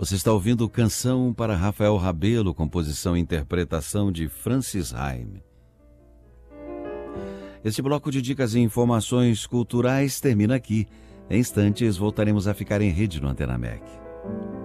Você está ouvindo Canção para Rafael Rabelo, composição e interpretação de Francis Haim. Este bloco de dicas e informações culturais termina aqui. Em instantes, voltaremos a ficar em rede no Antena MEC.